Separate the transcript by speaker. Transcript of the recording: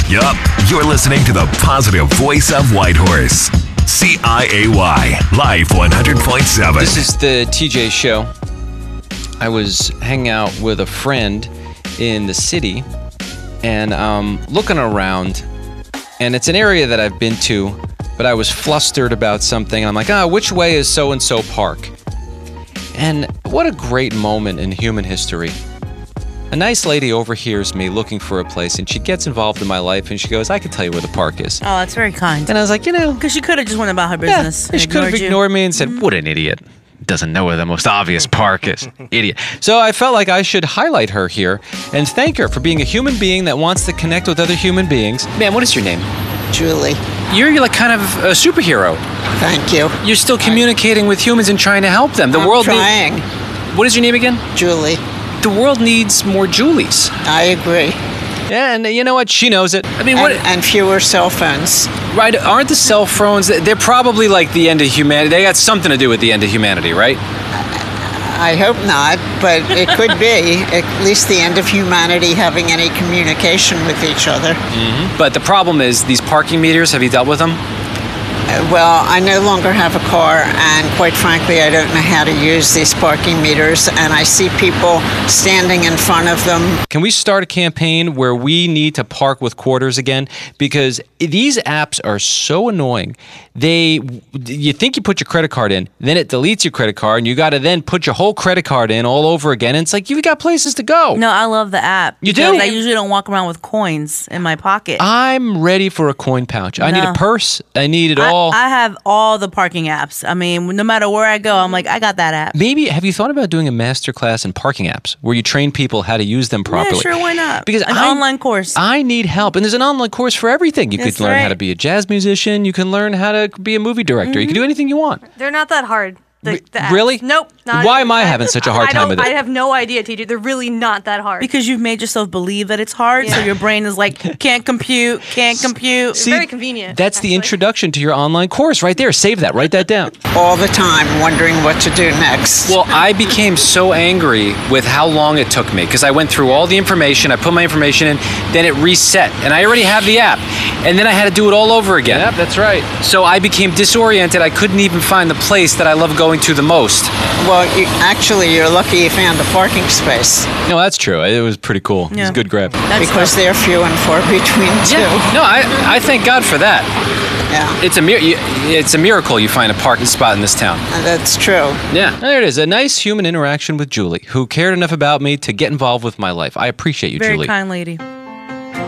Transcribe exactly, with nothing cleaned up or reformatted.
Speaker 1: Yup, you're listening to the positive voice of Whitehorse. C I A Y, Life one hundred point seven.
Speaker 2: This is the T J Show. I was hanging out with a friend in the city and um, looking around, and it's an area that I've been to, but I was flustered about something. I'm like, ah, oh, which way is so-and-so park? And what a great moment in human history. A nice lady overhears me looking for a place, and she gets involved in my life, and she goes, I can tell you where the park is.
Speaker 3: Oh, that's very kind.
Speaker 2: And I was like, you know...
Speaker 3: Because she could have just went about her business.
Speaker 2: Yeah, she could have ignored
Speaker 3: you.
Speaker 2: me and said,
Speaker 3: Mm-hmm.
Speaker 2: what an idiot. Doesn't know where the most obvious park is. Idiot. So I felt like I should highlight her here and thank her for being a human being that wants to connect with other human beings. Man, what is your name?
Speaker 4: Julie.
Speaker 2: You're like kind of a superhero.
Speaker 4: Thank you.
Speaker 2: You're still communicating with humans and trying to help them. The
Speaker 4: I'm
Speaker 2: world
Speaker 4: trying.
Speaker 2: Need- what is your name again?
Speaker 4: Julie.
Speaker 2: The world needs more Julies.
Speaker 4: I agree.
Speaker 2: Yeah, and you know what? She knows it. I mean,
Speaker 4: and,
Speaker 2: what?
Speaker 4: And fewer cell phones.
Speaker 2: Right? Aren't the cell phones? They're probably like the end of humanity. They got something to do with the end of humanity, right?
Speaker 4: I hope not, but it could be. At least the end of humanity having any communication with each other.
Speaker 2: Mm-hmm. But the problem is these parking meters. Have you dealt with them?
Speaker 4: Well, I no longer have a car, and quite frankly, I don't know how to use these parking meters, and I see people standing in front of them.
Speaker 2: Can we start a campaign where we need to park with quarters again? Because these apps are so annoying. They, you think you put your credit card in, then it deletes your credit card, and you got to then put your whole credit card in all over again. And it's like, you've got places to go.
Speaker 3: No, I love the app.
Speaker 2: You do?
Speaker 3: I usually don't walk around with coins in my pocket.
Speaker 2: I'm ready for a coin pouch. I
Speaker 3: No.
Speaker 2: need a purse. I need it all.
Speaker 3: I, I have all the parking apps. I mean, no matter where I go, I'm like, I got that app.
Speaker 2: Maybe, have you thought about doing a master class in parking apps where you train people how to use them properly?
Speaker 3: Yeah, sure, why not?
Speaker 2: Because
Speaker 3: an
Speaker 2: I,
Speaker 3: online course.
Speaker 2: I need help. And there's an online course for everything. You
Speaker 3: That's
Speaker 2: could learn how
Speaker 3: right.
Speaker 2: to be a jazz musician. You can learn how to be a movie director. You can do anything you want.
Speaker 5: They're not that hard. The, the apps.
Speaker 2: Really?
Speaker 5: Nope. Not
Speaker 2: Why am I having such a hard
Speaker 5: I
Speaker 2: time
Speaker 5: don't-
Speaker 2: with it?
Speaker 5: I have no idea, T J. They're really not that hard.
Speaker 3: Because you've made yourself believe that it's hard, so
Speaker 5: Yeah.
Speaker 3: your brain is like, can't compute, can't compute.
Speaker 2: See,
Speaker 5: very convenient,
Speaker 2: That's the
Speaker 5: actually.
Speaker 2: introduction to your online course right there. Save that. Write that down.
Speaker 4: All the time wondering what to do next.
Speaker 2: Well, I became so angry with how long it took me because I went through all the information, I put my information in, then it reset, and I already have the app, and then I had to do it all over again. Yep, that's right. So I became disoriented. I couldn't even find the place that I love going to the most.
Speaker 4: Well, you, actually, you're lucky you found a parking space.
Speaker 2: No, that's true. It was pretty cool. It was
Speaker 3: Yeah.
Speaker 2: a good grab.
Speaker 3: That's
Speaker 4: because
Speaker 3: tough.
Speaker 4: they're few and far between, too.
Speaker 2: Yeah. No, I I thank God for that.
Speaker 4: Yeah,
Speaker 2: It's a mir- you- it's a miracle you find a parking spot in this town.
Speaker 4: that's true.
Speaker 2: Yeah, there it is. A nice human interaction with Julie, who cared enough about me to get involved with my life. I appreciate you,
Speaker 3: Very
Speaker 2: Julie.
Speaker 3: kind lady.